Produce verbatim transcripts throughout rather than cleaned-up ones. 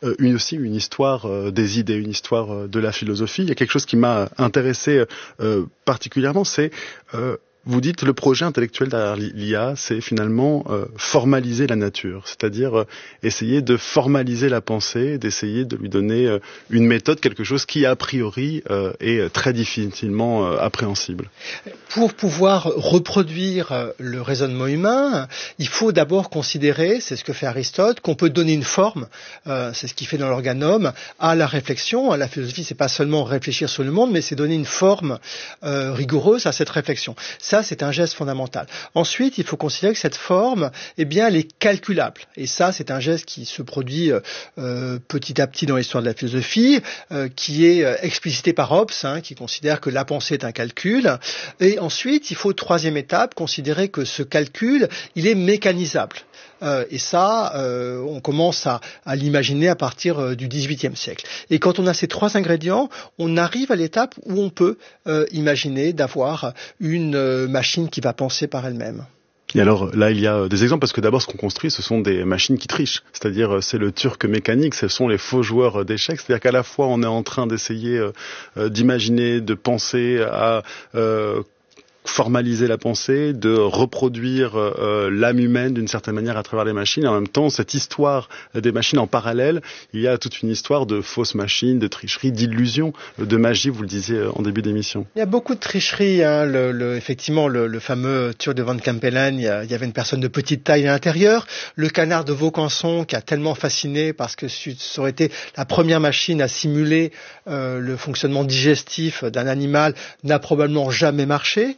euh, une, aussi une histoire euh, des idées, une histoire euh, de la philosophie. Il y a quelque chose qui m'a intéressé euh, particulièrement, c'est euh, vous dites le projet intellectuel derrière l'I A, c'est finalement euh, formaliser la nature, c'est-à-dire euh, essayer de formaliser la pensée, d'essayer de lui donner euh, une méthode, quelque chose qui a priori euh, est très difficilement euh, appréhensible. Pour pouvoir reproduire le raisonnement humain, il faut d'abord considérer, c'est ce que fait Aristote, qu'on peut donner une forme, euh, c'est ce qu'il fait dans l'Organome, à la réflexion. La philosophie, c'est pas seulement réfléchir sur le monde, mais c'est donner une forme euh, rigoureuse à cette réflexion. Ça, c'est un geste fondamental. Ensuite, il faut considérer que cette forme, eh bien, elle est calculable. Et ça, c'est un geste qui se produit euh, petit à petit dans l'histoire de la philosophie, euh, qui est explicité par Hobbes, hein, qui considère que la pensée est un calcul. Et ensuite, il faut, troisième étape, considérer que ce calcul, il est mécanisable. Euh, et ça, euh, on commence à, à l'imaginer à partir euh, du dix-huitième siècle. Et quand on a ces trois ingrédients, on arrive à l'étape où on peut euh, imaginer d'avoir une euh, machine qui va penser par elle-même. Et alors là, il y a des exemples, parce que d'abord, ce qu'on construit, ce sont des machines qui trichent. C'est-à-dire, c'est le turc mécanique, ce sont les faux joueurs d'échecs. C'est-à-dire qu'à la fois, on est en train d'essayer euh, d'imaginer, de penser à... Euh, formaliser la pensée, de reproduire euh, l'âme humaine d'une certaine manière à travers les machines. Et en même temps, cette histoire des machines en parallèle, il y a toute une histoire de fausses machines, de tricherie, d'illusion, de magie, vous le disiez en début d'émission. Il y a beaucoup de tricherie. Hein. Le, le, effectivement, le, le fameux Turc de Van Kempelen, il y, a, il y avait une personne de petite taille à l'intérieur. Le canard de Vaucanson, qui a tellement fasciné parce que ça aurait été la première machine à simuler euh, le fonctionnement digestif d'un animal, n'a probablement jamais marché.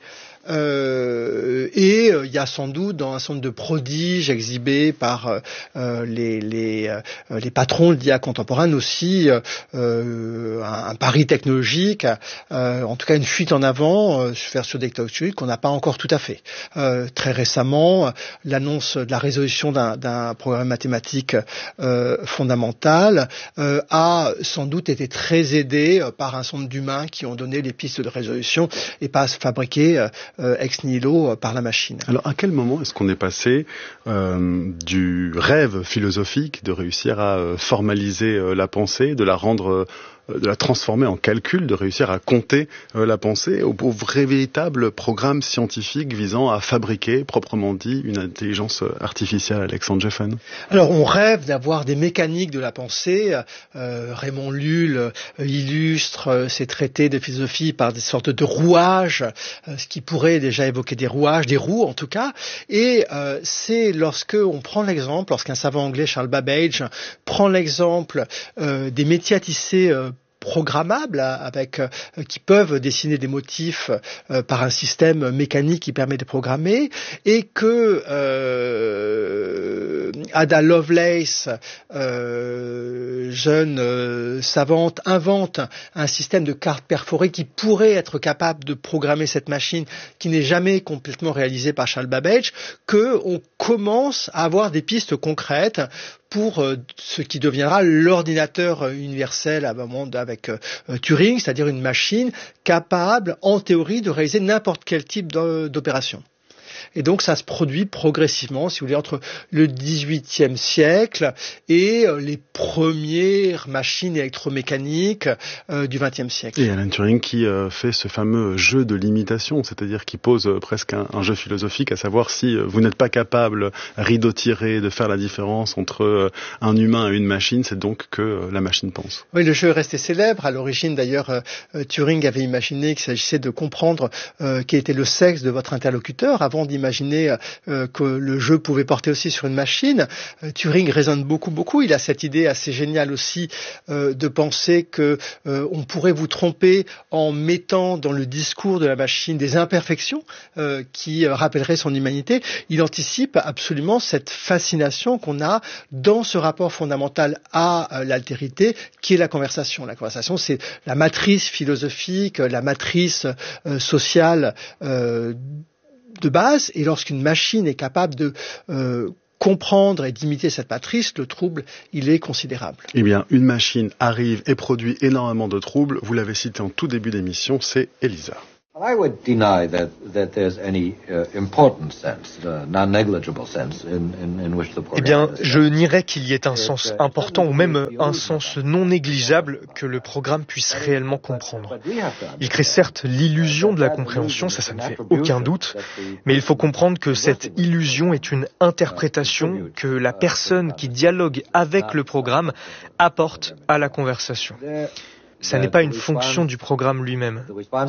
Euh, et euh, il y a sans doute dans un centre de prodiges exhibés par euh, les, les, euh, les patrons de l'I A contemporaine aussi euh, un, un pari technologique, euh, en tout cas une fuite en avant euh, vers sur des technologies qu'on n'a pas encore tout à fait. Euh, très récemment, l'annonce de la résolution d'un, d'un programme mathématique euh, fondamental euh, a sans doute été très aidé euh, par un certain nombre d'humains qui ont donné les pistes de résolution et pas fabriqué euh, ex nihilo par la machine. Alors à quel moment est-ce qu'on est passé euh, du rêve philosophique de réussir à euh, formaliser euh, la pensée, de la rendre euh, de la transformer en calcul, de réussir à compter euh, la pensée au, au vrai véritable programme scientifique visant à fabriquer, proprement dit, une intelligence artificielle, Alexandre Geffen? Alors on rêve d'avoir des mécaniques de la pensée. Euh, Raymond Lull euh, illustre euh, ses traités de philosophie par des sortes de rouages, euh, ce qui pourrait déjà évoquer des rouages, des roues en tout cas. Et euh, c'est lorsque on prend l'exemple, lorsqu'un savant anglais, Charles Babbage, prend l'exemple euh, des métiers à tisser euh, programmables avec euh, qui peuvent dessiner des motifs euh, par un système mécanique qui permet de programmer, et que euh, Ada Lovelace, euh, jeune euh, savante, invente un système de cartes perforées qui pourrait être capable de programmer cette machine qui n'est jamais complètement réalisée par Charles Babbage, que on commence à avoir des pistes concrètes pour euh, ce qui deviendra l'ordinateur universel à un moment avec euh, Turing, c'est-à-dire une machine capable, en théorie, de réaliser n'importe quel type d'opération. Et donc ça se produit progressivement, si vous voulez, entre le dix-huitième siècle et les premières machines électromécaniques euh, du vingtième siècle. Et Alan Turing qui euh, fait ce fameux jeu de l'imitation, c'est-à-dire qui pose euh, presque un, un jeu philosophique, à savoir si euh, vous n'êtes pas capable, rideau tiré, de faire la différence entre euh, un humain et une machine, c'est donc que euh, la machine pense. Oui, le jeu est resté célèbre. À l'origine, d'ailleurs, euh, Turing avait imaginé qu'il s'agissait de comprendre euh, quel était le sexe de votre interlocuteur avant d'imaginer euh, que le jeu pouvait porter aussi sur une machine. Euh, Turing raisonne beaucoup, beaucoup. Il a cette idée assez géniale aussi euh, de penser que euh, on pourrait vous tromper en mettant dans le discours de la machine des imperfections euh, qui euh, rappelleraient son humanité. Il anticipe absolument cette fascination qu'on a dans ce rapport fondamental à euh, l'altérité qui est la conversation. La conversation, c'est la matrice philosophique, la matrice euh, sociale euh, de base, et lorsqu'une machine est capable de euh, comprendre et d'imiter cette matrice, le trouble, il est considérable. Eh bien, une machine arrive et produit énormément de troubles. Vous l'avez cité en tout début d'émission, c'est Elisa. I would deny that that there's any uh, important sense, uh, non-negligible sense in, in, in which the program. Eh bien, je nierais qu'il y ait un sens important ou même un sens non négligeable que le programme puisse réellement comprendre. Il crée certes l'illusion de la compréhension, ça, ça ne fait aucun doute, mais il faut comprendre que cette illusion est une interprétation que la personne qui dialogue avec le programme apporte à la conversation. Ça n'est pas une fonction du programme lui-même.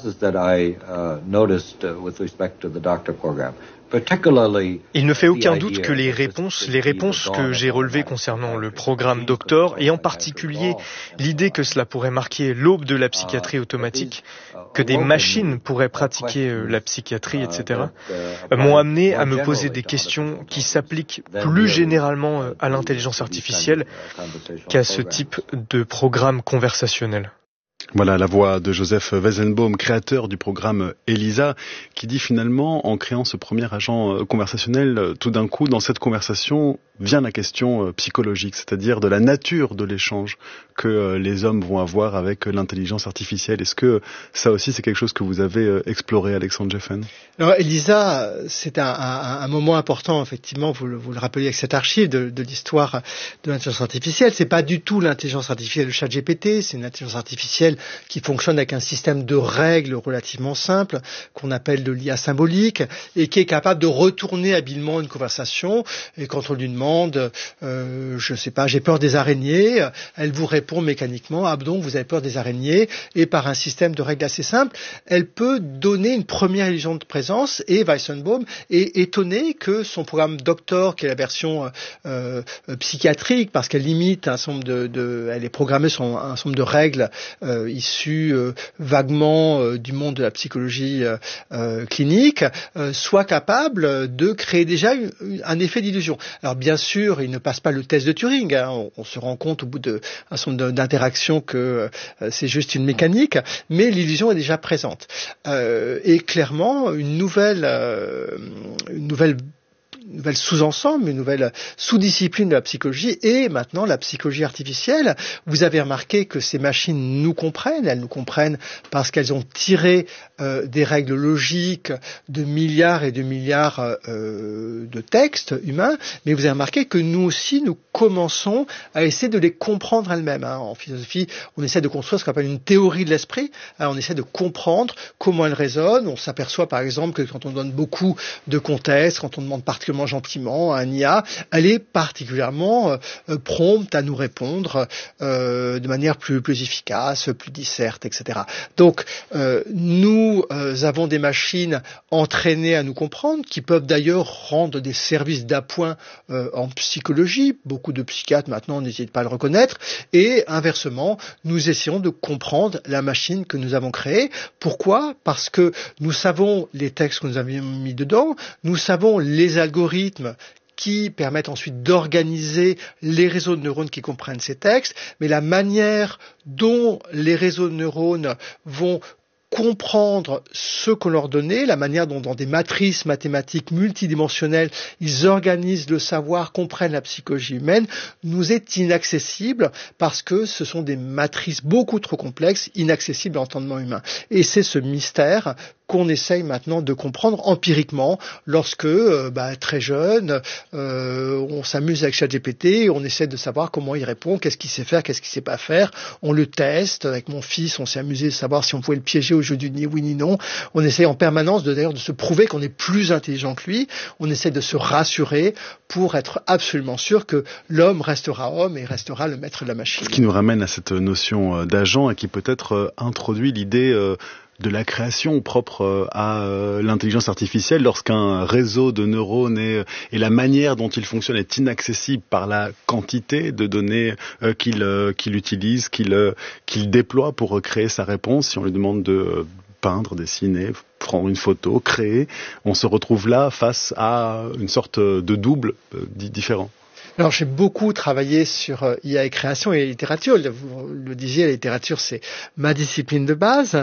Il ne fait aucun doute que les réponses, les réponses que j'ai relevées concernant le programme Doctor, et en particulier l'idée que cela pourrait marquer l'aube de la psychiatrie automatique, que des machines pourraient pratiquer la psychiatrie, et cetera, m'ont amené à me poser des questions qui s'appliquent plus généralement à l'intelligence artificielle qu'à ce type de programme conversationnel. Voilà la voix de Joseph Weizenbaum, créateur du programme ELISA, qui dit finalement, en créant ce premier agent conversationnel, tout d'un coup, dans cette conversation, vient la question psychologique, c'est-à-dire de la nature de l'échange que les hommes vont avoir avec l'intelligence artificielle. Est-ce que ça aussi, c'est quelque chose que vous avez exploré, Alexandre Geffen? Alors, ELISA, c'est un, un, un moment important, effectivement, vous, vous le rappelez avec cette archive de, de l'histoire de l'intelligence artificielle. C'est pas du tout l'intelligence artificielle de ChatGPT, c'est une intelligence artificielle qui fonctionne avec un système de règles relativement simple, qu'on appelle de l'I A symbolique, et qui est capable de retourner habilement une conversation. Et quand on lui demande, euh, je sais pas, j'ai peur des araignées, elle vous répond mécaniquement, ah donc vous avez peur des araignées, et par un système de règles assez simple, elle peut donner une première illusion de présence, et Weizenbaum est étonné que son programme Doctor, qui est la version euh, psychiatrique, parce qu'elle limite un certain nombre de, de, elle est programmée sur un, un certain nombre de règles euh, issus euh, vaguement euh, du monde de la psychologie euh, euh, clinique, euh, soit capable de créer déjà une, un effet d'illusion. Alors bien sûr, il ne passe pas le test de Turing, hein, on, on se rend compte au bout d'un certain nombre d'interactions que euh, c'est juste une mécanique, mais l'illusion est déjà présente. Euh, et clairement, une nouvelle, euh, une nouvelle une nouvelle sous-ensemble, une nouvelle sous-discipline de la psychologie et maintenant la psychologie artificielle. Vous avez remarqué que ces machines nous comprennent, elles nous comprennent parce qu'elles ont tiré euh, des règles logiques de milliards et de milliards euh, de textes humains, mais vous avez remarqué que nous aussi, nous commençons à essayer de les comprendre elles-mêmes. Hein. En philosophie, on essaie de construire ce qu'on appelle une théorie de l'esprit, hein, on essaie de comprendre comment elles résonnent. On s'aperçoit par exemple que quand on donne beaucoup de contexte, quand on demande particulièrement gentiment à un I A, elle est particulièrement euh, prompte à nous répondre euh, de manière plus, plus efficace, plus disserte, et cetera. Donc, euh, nous euh, avons des machines entraînées à nous comprendre, qui peuvent d'ailleurs rendre des services d'appoint euh, en psychologie. Beaucoup de psychiatres maintenant n'hésitent pas à le reconnaître. Et inversement, nous essayons de comprendre la machine que nous avons créée. Pourquoi ? Parce que nous savons les textes que nous avions mis dedans, nous savons les algorithmes qui permettent ensuite d'organiser les réseaux de neurones qui comprennent ces textes, mais la manière dont les réseaux de neurones vont comprendre ce qu'on leur donnait, la manière dont dans des matrices mathématiques multidimensionnelles, ils organisent le savoir, comprennent la psychologie humaine, nous est inaccessible parce que ce sont des matrices beaucoup trop complexes, inaccessibles à l'entendement humain. Et c'est ce mystère qu'on essaye maintenant de comprendre empiriquement lorsque, euh, bah, très jeune, euh, on s'amuse avec ChatGPT, on essaie de savoir comment il répond, qu'est-ce qu'il sait faire, qu'est-ce qu'il sait pas faire. On le teste. Avec mon fils, on s'est amusé de savoir si on pouvait le piéger au jeu du ni oui ni non. On essaie en permanence de, d'ailleurs, de se prouver qu'on est plus intelligent que lui. On essaie de se rassurer pour être absolument sûr que l'homme restera homme et restera le maître de la machine. Ce qui nous ramène à cette notion d'agent et qui peut-être introduit l'idée euh, de la création propre à l'intelligence artificielle lorsqu'un réseau de neurones et, et la manière dont il fonctionne est inaccessible par la quantité de données euh, qu'il, euh, qu'il utilise, qu'il, euh, qu'il déploie pour créer sa réponse. Si on lui demande de peindre, dessiner, prendre une photo, créer, on se retrouve là face à une sorte de double euh, différent. Alors j'ai beaucoup travaillé sur euh, I A et création et littérature. Vous le disiez, la littérature c'est ma discipline de base.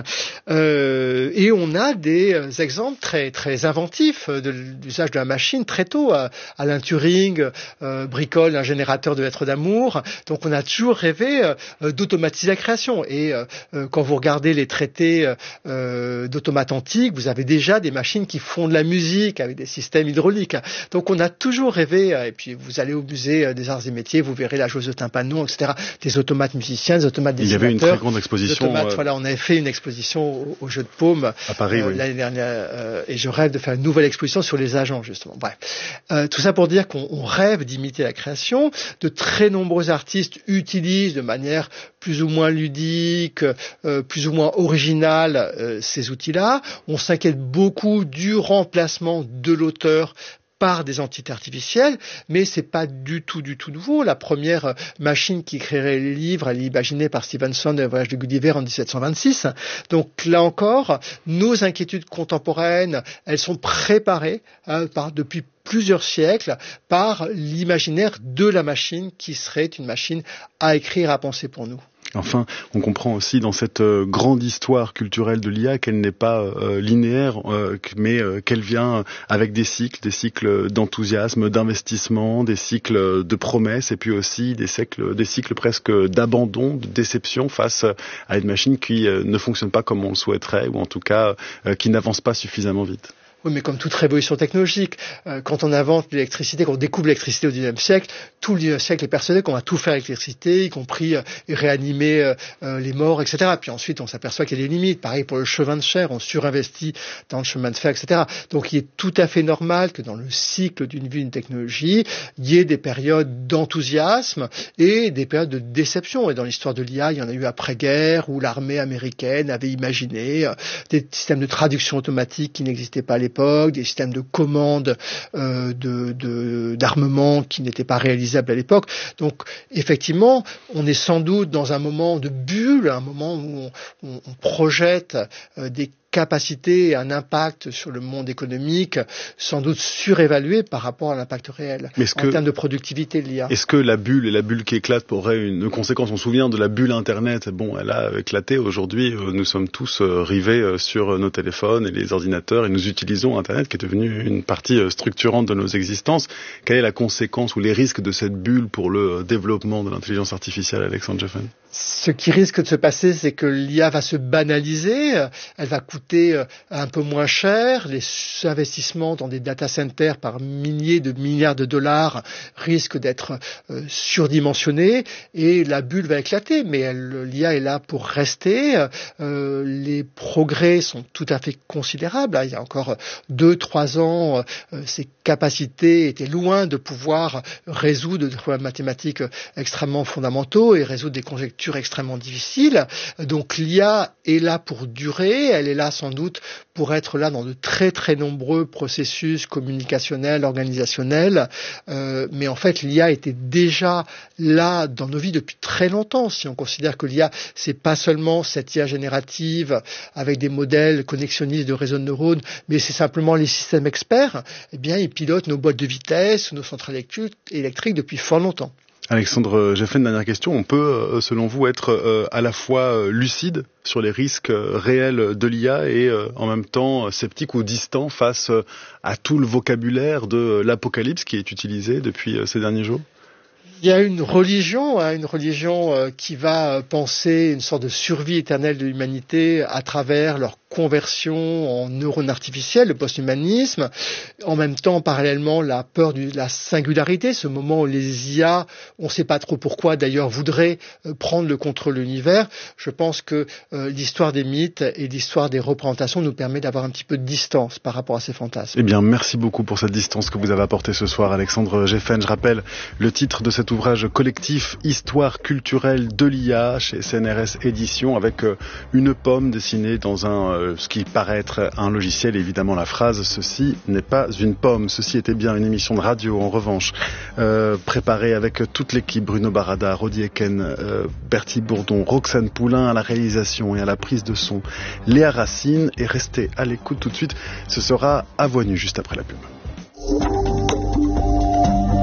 Euh, et on a des euh, exemples très très inventifs de l'usage de la machine très tôt. Euh, Alan Turing euh, bricole un générateur de lettres d'amour. Donc on a toujours rêvé euh, d'automatiser la création. Et euh, euh, quand vous regardez les traités euh, d'automates antiques, vous avez déjà des machines qui font de la musique avec des systèmes hydrauliques. Donc on a toujours rêvé, et puis vous allez au musée des arts et métiers, vous verrez la joueuse de tympanon, et cetera. Des automates musiciens, des automates dessinateurs. Il y avait une très grande exposition. Automates, euh... Voilà, on avait fait une exposition au, au jeu de paume à Paris, euh, oui. l'année dernière, euh, et je rêve de faire une nouvelle exposition sur les agents, justement. Bref, euh, tout ça pour dire qu'on on rêve d'imiter la création. De très nombreux artistes utilisent de manière plus ou moins ludique, euh, plus ou moins originale euh, ces outils-là. On s'inquiète beaucoup du remplacement de l'auteur par des entités artificielles, mais c'est pas du tout, du tout nouveau. La première machine qui créerait les livres, elle est imaginée par Stevenson, Le Voyage de Gulliver en dix-sept cent vingt-six. Donc là encore, nos inquiétudes contemporaines, elles sont préparées hein, par, depuis plusieurs siècles par l'imaginaire de la machine qui serait une machine à écrire, à penser pour nous. Enfin, on comprend aussi dans cette euh, grande histoire culturelle de l'I A qu'elle n'est pas euh, linéaire, euh, mais euh, qu'elle vient avec des cycles, des cycles d'enthousiasme, d'investissement, des cycles de promesses, et puis aussi des cycles, des cycles presque d'abandon, de déception face à une machine qui euh, ne fonctionne pas comme on le souhaiterait, ou en tout cas euh, qui n'avance pas suffisamment vite. Oui, mais comme toute révolution technologique, euh, quand on invente l'électricité, quand on découvre l'électricité au dix-neuvième siècle, tout le dix-neuvième siècle est persuadé qu'on va tout faire avec l'électricité, y compris euh, réanimer euh, euh, les morts, et cetera. Puis ensuite, on s'aperçoit qu'il y a des limites. Pareil pour le chemin de fer, on surinvestit dans le chemin de fer, et cetera. Donc, il est tout à fait normal que dans le cycle d'une vie, d'une technologie, il y ait des périodes d'enthousiasme et des périodes de déception. Et dans l'histoire de l'I A, il y en a eu après-guerre, où l'armée américaine avait imaginé euh, des systèmes de traduction automatique qui n'existaient pas à l'époque, des systèmes de commande euh, de, de, d'armement qui n'étaient pas réalisables à l'époque. Donc, effectivement, on est sans doute dans un moment de bulle, un moment où on, on, on projette euh, des capacité et un impact sur le monde économique sans doute surévalué par rapport à l'impact réel en que, termes de productivité de l'I A. Est-ce que la bulle et la bulle qui éclate auraient une conséquence? On se souvient de la bulle Internet. Bon, elle a éclaté. Aujourd'hui, nous sommes tous rivés sur nos téléphones et les ordinateurs et nous utilisons Internet qui est devenu une partie structurante de nos existences. Quelle est la conséquence ou les risques de cette bulle pour le développement de l'intelligence artificielle, Alexandre Geffen? Ce qui risque de se passer, c'est que l'I A va se banaliser, elle va coûter un peu moins cher, les investissements dans des data centers par milliers de milliards de dollars risquent d'être euh, surdimensionnés et la bulle va éclater, mais elle, l'I A est là pour rester, euh, les progrès sont tout à fait considérables, il y a encore deux, trois ans, euh, ces capacités étaient loin de pouvoir résoudre des problèmes mathématiques extrêmement fondamentaux et résoudre des conjectures extrêmement difficiles. Donc l'I A est là pour durer, elle est là sans doute pour être là dans de très très nombreux processus communicationnels, organisationnels, euh, mais en fait l'I A était déjà là dans nos vies depuis très longtemps. Si on considère que l'I A, c'est pas seulement cette I A générative avec des modèles connexionnistes de réseaux de neurones, mais c'est simplement les systèmes experts, eh bien ils pilotent nos boîtes de vitesse, nos centrales électriques depuis fort longtemps. Alexandre Geffen, dernière question. On peut, selon vous, être à la fois lucide sur les risques réels de l'I A et en même temps sceptique ou distant face à tout le vocabulaire de l'apocalypse qui est utilisé depuis ces derniers jours? Il y a une religion, hein, une religion euh, qui va penser une sorte de survie éternelle de l'humanité à travers leur conversion en neurones artificiels, le post-humanisme. En même temps, parallèlement, la peur de la singularité, ce moment où les I A, on ne sait pas trop pourquoi d'ailleurs, voudraient euh, prendre le contrôle de l'univers. Je pense que euh, l'histoire des mythes et l'histoire des représentations nous permet d'avoir un petit peu de distance par rapport à ces fantasmes. Eh bien, merci beaucoup pour cette distance que vous avez apportée ce soir, Alexandre Geffen. Je rappelle le titre de cet ouvrage collectif, Histoire culturelle de l'I A, chez C N R S Éditions, avec une pomme dessinée dans un, ce qui paraît être un logiciel, et évidemment la phrase « Ceci n'est pas une pomme ». Ceci était bien une émission de radio, en revanche, euh, préparée avec toute l'équipe, Bruno Barada, Rodi Eken, euh, Bertie Bourdon, Roxane Poulain à la réalisation et à la prise de son, Léa Racine, et restez à l'écoute tout de suite, ce sera à Voix Nue, juste après la pub.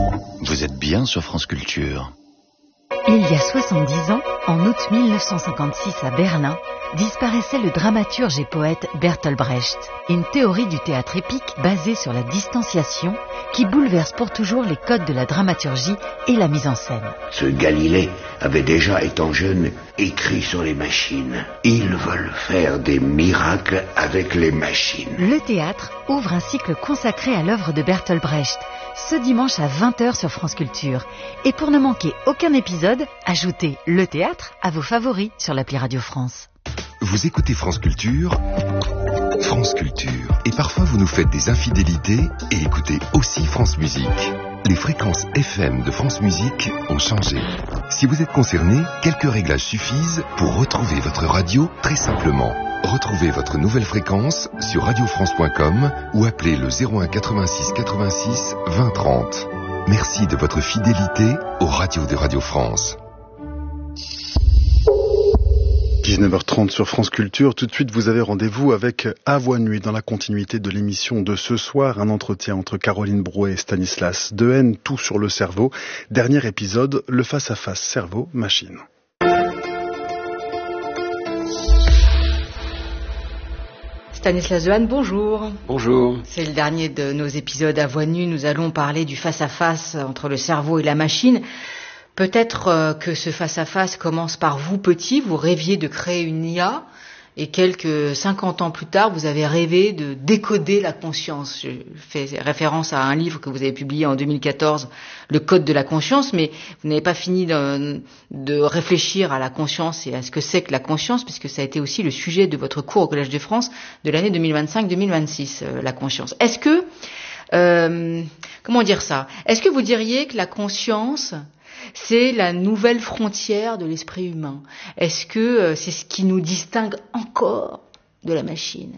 Vous êtes bien sur France Culture. Il y a soixante-dix ans, en août mille neuf cent cinquante-six à Berlin, disparaissait le dramaturge et poète Bertolt Brecht. Une théorie du théâtre épique basée sur la distanciation qui bouleverse pour toujours les codes de la dramaturgie et la mise en scène. Ce Galilée avait déjà, étant jeune, écrit sur les machines. Ils veulent faire des miracles avec les machines. Le théâtre ouvre un cycle consacré à l'œuvre de Bertolt Brecht, ce dimanche à vingt heures sur France Culture. Et pour ne manquer aucun épisode, ajoutez le théâtre à vos favoris sur l'appli Radio France. Vous écoutez France Culture, France Culture. Et parfois vous nous faites des infidélités et écoutez aussi France Musique. Les fréquences F M de France Musique ont changé. Si vous êtes concerné, quelques réglages suffisent pour retrouver votre radio très simplement. Retrouvez votre nouvelle fréquence sur radio france point com ou appelez le zéro un quatre-vingt-six quatre-vingt-six vingt trente. Merci de votre fidélité aux radios de Radio France. dix-neuf heures trente sur France Culture. Tout de suite, vous avez rendez-vous avec À Voix Nuit dans la continuité de l'émission de ce soir. Un entretien entre Caroline Brouet et Stanislas Dehaene, tout sur le cerveau. Dernier épisode, le face-à-face cerveau-machine. Stanislas Dehaene, bonjour. Bonjour. C'est le dernier de nos épisodes À Voix Nue. Nous allons parler du face-à-face entre le cerveau et la machine. Peut-être euh, que ce face-à-face commence par vous, petit. Vous rêviez de créer une I A et quelques cinquante ans plus tard, vous avez rêvé de décoder la conscience. Je fais référence à un livre que vous avez publié en deux mille quatorze, Le Code de la conscience, mais vous n'avez pas fini de, de réfléchir à la conscience et à ce que c'est que la conscience, puisque ça a été aussi le sujet de votre cours au Collège de France de l'année deux mille vingt-cinq deux mille vingt-six, euh, la conscience. Est-ce que, euh, comment dire ça ? Est-ce que vous diriez que la conscience, c'est la nouvelle frontière de l'esprit humain? Est-ce que euh, c'est ce qui nous distingue encore de la machine?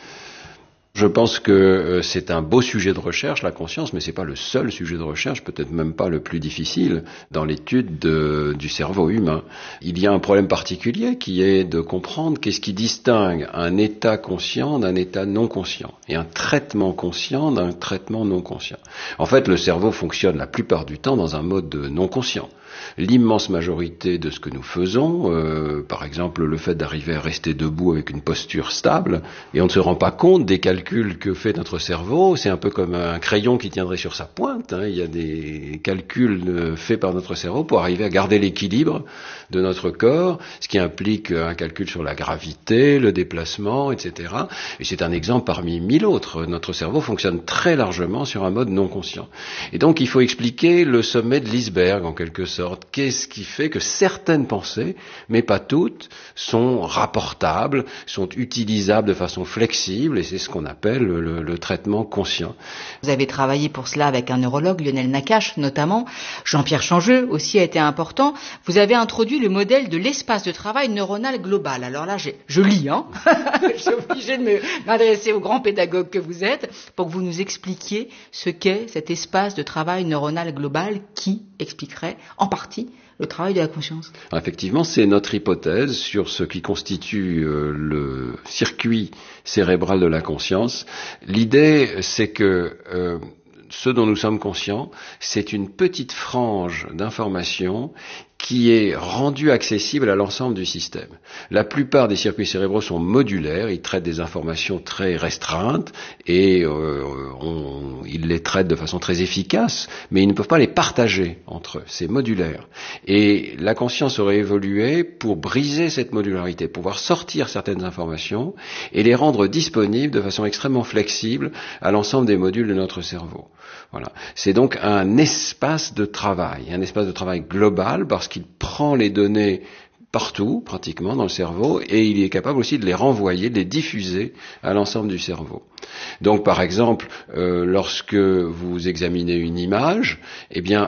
Je pense que euh, c'est un beau sujet de recherche, la conscience, mais c'est pas le seul sujet de recherche, peut-être même pas le plus difficile dans l'étude de, du cerveau humain. Il y a un problème particulier qui est de comprendre qu'est-ce qui distingue un état conscient d'un état non conscient et un traitement conscient d'un traitement non conscient. En fait, le cerveau fonctionne la plupart du temps dans un mode non conscient. L'immense majorité de ce que nous faisons, euh, par exemple le fait d'arriver à rester debout avec une posture stable, et on ne se rend pas compte des calculs que fait notre cerveau. C'est un peu comme un crayon qui tiendrait sur sa pointe, hein. Il y a des calculs euh, faits par notre cerveau pour arriver à garder l'équilibre de notre corps, ce qui implique un calcul sur la gravité, le déplacement, et cetera. Et c'est un exemple parmi mille autres. Notre cerveau fonctionne très largement sur un mode non conscient. Et donc il faut expliquer le sommet de l'iceberg en quelque sorte. Qu'est-ce qui fait que certaines pensées, mais pas toutes, sont rapportables, sont utilisables de façon flexible, et c'est ce qu'on appelle le, le traitement conscient. Vous avez travaillé pour cela avec un neurologue, Lionel Nakache notamment. Jean-Pierre Changeux aussi a été important. Vous avez introduit le modèle de l'espace de travail neuronal global. Alors là, j'ai, je lis, hein. Je suis obligée de me, m'adresser au grand pédagogue que vous êtes pour que vous nous expliquiez ce qu'est cet espace de travail neuronal global qui expliquerait en partie le travail de la conscience. Effectivement, c'est notre hypothèse sur ce qui constitue euh, le circuit cérébral de la conscience. L'idée, c'est que euh, ce dont nous sommes conscients, c'est une petite frange d'informations qui est rendu accessible à l'ensemble du système. La plupart des circuits cérébraux sont modulaires, ils traitent des informations très restreintes et euh, on, ils les traitent de façon très efficace, mais ils ne peuvent pas les partager entre eux, c'est modulaire. Et la conscience aurait évolué pour briser cette modularité, pouvoir sortir certaines informations et les rendre disponibles de façon extrêmement flexible à l'ensemble des modules de notre cerveau. Voilà. C'est donc un espace de travail, un espace de travail global parce qu'il prend les données partout, pratiquement, dans le cerveau, et il est capable aussi de les renvoyer, de les diffuser à l'ensemble du cerveau. Donc, par exemple, euh, lorsque vous examinez une image, eh bien,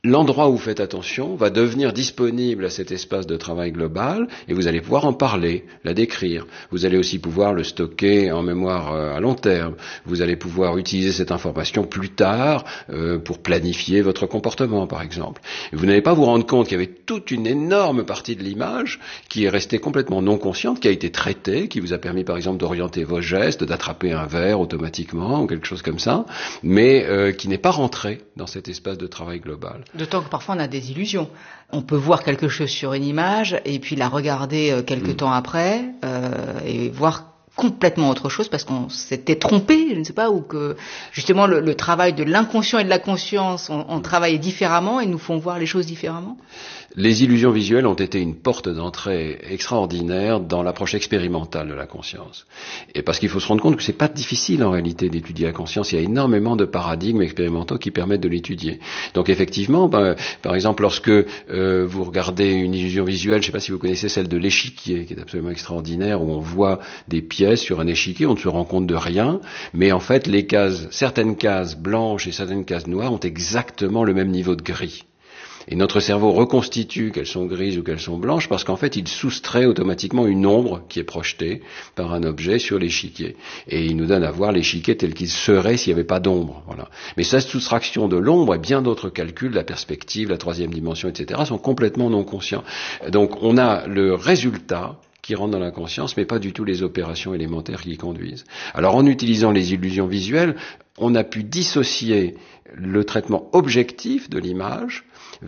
l'endroit où vous faites attention va devenir disponible à cet espace de travail global et vous allez pouvoir en parler, la décrire. Vous allez aussi pouvoir le stocker en mémoire à long terme. Vous allez pouvoir utiliser cette information plus tard euh, pour planifier votre comportement, par exemple. Et vous n'allez pas vous rendre compte qu'il y avait toute une énorme partie de l'image qui est restée complètement non consciente, qui a été traitée, qui vous a permis, par exemple, d'orienter vos gestes, d'attraper un verre automatiquement ou quelque chose comme ça, mais euh, qui n'est pas rentrée dans cet espace de travail global. D'autant que parfois on a des illusions. On peut voir quelque chose sur une image et puis la regarder euh, quelques mmh. temps après euh, et voir complètement autre chose parce qu'on s'était trompé, je ne sais pas, ou que justement le, le travail de l'inconscient et de la conscience ont, ont travaillé différemment et nous font voir les choses différemment. Les illusions visuelles ont été une porte d'entrée extraordinaire dans l'approche expérimentale de la conscience. Et parce qu'il faut se rendre compte que c'est pas difficile en réalité d'étudier la conscience. Il y a énormément de paradigmes expérimentaux qui permettent de l'étudier. Donc effectivement, ben, par exemple, lorsque euh, vous regardez une illusion visuelle, je ne sais pas si vous connaissez celle de l'échiquier, qui est absolument extraordinaire, où on voit des pièces sur un échiquier, on ne se rend compte de rien, mais en fait, les cases, certaines cases blanches et certaines cases noires ont exactement le même niveau de gris. Et notre cerveau reconstitue qu'elles sont grises ou qu'elles sont blanches parce qu'en fait, il soustrait automatiquement une ombre qui est projetée par un objet sur l'échiquier. Et il nous donne à voir l'échiquier tel qu'il serait s'il n'y avait pas d'ombre. Voilà. Mais cette soustraction de l'ombre et bien d'autres calculs, la perspective, la troisième dimension, et cetera, sont complètement non conscients. Donc, on a le résultat qui rentre dans la conscience, mais pas du tout les opérations élémentaires qui y conduisent. Alors, en utilisant les illusions visuelles, on a pu dissocier le traitement objectif de l'image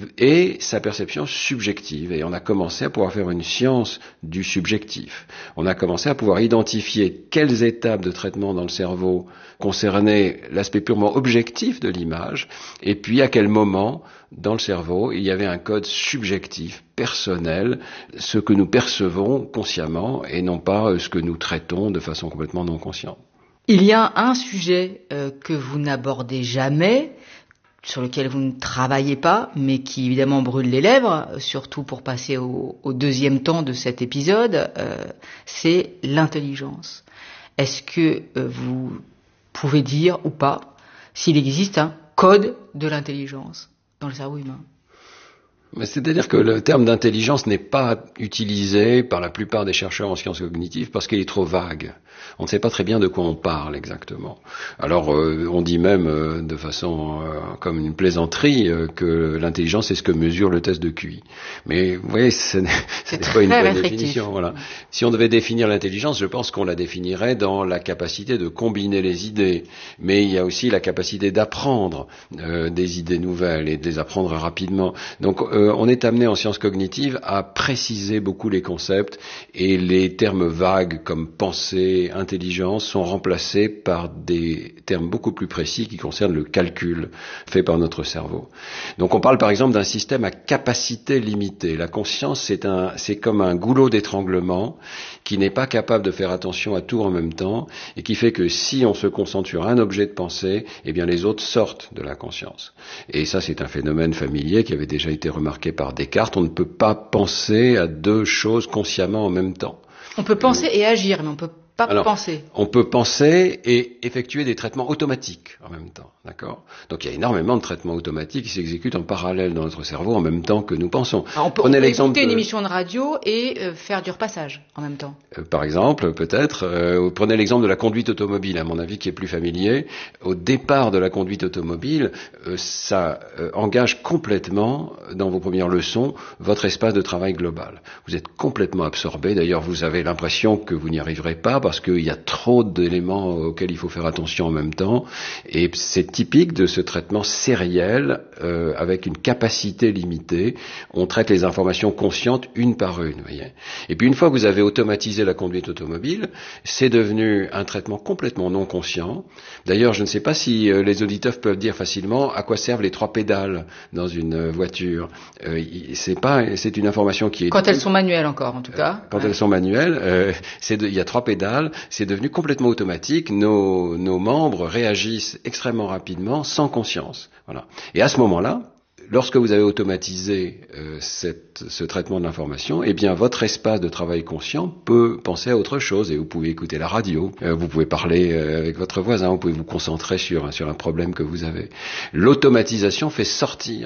et sa perception subjective. Et on a commencé à pouvoir faire une science du subjectif. On a commencé à pouvoir identifier quelles étapes de traitement dans le cerveau concernaient l'aspect purement objectif de l'image, et puis à quel moment, dans le cerveau, il y avait un code subjectif, personnel, ce que nous percevons consciemment et non pas ce que nous traitons de façon complètement non consciente. Il y a un sujet euh, que vous n'abordez jamais, sur lequel vous ne travaillez pas, mais qui évidemment brûle les lèvres, surtout pour passer au, au deuxième temps de cet épisode, euh, c'est l'intelligence. Est-ce que euh, vous pouvez dire ou pas s'il existe un code de l'intelligence dans le cerveau humain ? C'est-à-dire que le terme d'intelligence n'est pas utilisé par la plupart des chercheurs en sciences cognitives parce qu'il est trop vague. On ne sait pas très bien de quoi on parle exactement. Alors euh, on dit même euh, de façon euh, comme une plaisanterie euh, que l'intelligence c'est ce que mesure le test de Q I. Mais vous voyez, ce n'est, ce n'est pas une bonne définition. Voilà. Si on devait définir l'intelligence, je pense qu'on la définirait dans la capacité de combiner les idées. Mais il y a aussi la capacité d'apprendre euh, des idées nouvelles et de les apprendre rapidement. Donc euh, on est amené en sciences cognitives à préciser beaucoup les concepts et les termes vagues comme pensée, intelligence sont remplacés par des termes beaucoup plus précis qui concernent le calcul fait par notre cerveau. Donc on parle par exemple d'un système à capacité limitée. La conscience c'est un, c'est comme un goulot d'étranglement qui n'est pas capable de faire attention à tout en même temps et qui fait que si on se concentre sur un objet de pensée, eh bien les autres sortent de la conscience. Et ça c'est un phénomène familier qui avait déjà été remarqué par Descartes. On ne peut pas penser à deux choses consciemment en même temps. On peut penser et agir, mais on peut pas Alors, penser. On peut penser et effectuer des traitements automatiques en même temps, d'accord ? Donc il y a énormément de traitements automatiques qui s'exécutent en parallèle dans notre cerveau en même temps que nous pensons. Alors, on peut, on peut écouter une de... émission de radio et euh, faire du repassage en même temps. Euh, par exemple, peut-être, euh, prenez l'exemple de la conduite automobile, à mon avis, qui est plus familier. Au départ de la conduite automobile, euh, ça euh, engage complètement, dans vos premières leçons, votre espace de travail global. Vous êtes complètement absorbé. D'ailleurs, vous avez l'impression que vous n'y arriverez pas parce qu'il y a trop d'éléments auxquels il faut faire attention en même temps. Et c'est typique de ce traitement sériel euh, avec une capacité limitée. On traite les informations conscientes une par une. Voyez. Et puis une fois que vous avez automatisé la conduite automobile, c'est devenu un traitement complètement non conscient. D'ailleurs, je ne sais pas si euh, les auditeurs peuvent dire facilement à quoi servent les trois pédales dans une euh, voiture. Euh, c'est pas, c'est une information qui est... Quand elles sont manuelles encore, en tout cas. Euh, quand ouais. elles sont manuelles, euh, c'est de, il y a trois pédales. C'est devenu complètement automatique. Nos, nos membres réagissent extrêmement rapidement, sans conscience. Voilà. Et à ce moment-là, lorsque vous avez automatisé euh, cette, ce traitement de l'information, eh bien votre espace de travail conscient peut penser à autre chose et vous pouvez écouter la radio, euh, vous pouvez parler euh, avec votre voisin, vous pouvez vous concentrer sur, sur un problème que vous avez. L'automatisation fait sortir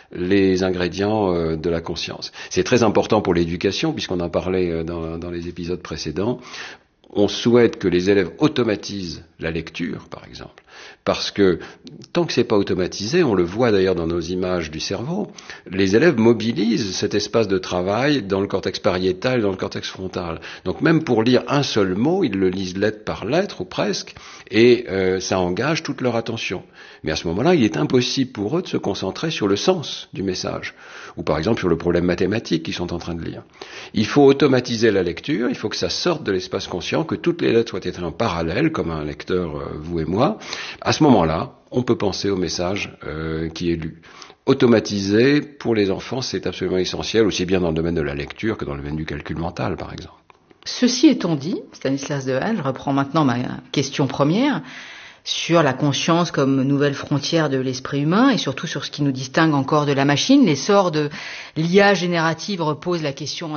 les ingrédients euh, de la conscience. C'est très important pour l'éducation, puisqu'on en parlait euh, dans, dans les épisodes précédents. On souhaite que les élèves automatisent la lecture, par exemple, parce que tant que c'est pas automatisé, on le voit d'ailleurs dans nos images du cerveau, les élèves mobilisent cet espace de travail dans le cortex pariétal et dans le cortex frontal. Donc même pour lire un seul mot, ils le lisent lettre par lettre ou presque, et euh, ça engage toute leur attention. Mais à ce moment-là, il est impossible pour eux de se concentrer sur le sens du message, ou par exemple sur le problème mathématique qu'ils sont en train de lire. Il faut automatiser la lecture, il faut que ça sorte de l'espace conscient, que toutes les lettres soient écrites en parallèle, comme un lecteur, euh, vous et moi. À ce moment-là, on peut penser au message euh, qui est lu. Automatiser, pour les enfants, c'est absolument essentiel, aussi bien dans le domaine de la lecture que dans le domaine du calcul mental, par exemple. Ceci étant dit, Stanislas Dehaene, je reprends maintenant ma question première, sur la conscience comme nouvelle frontière de l'esprit humain et surtout sur ce qui nous distingue encore de la machine. L'essor de l'I A générative repose la question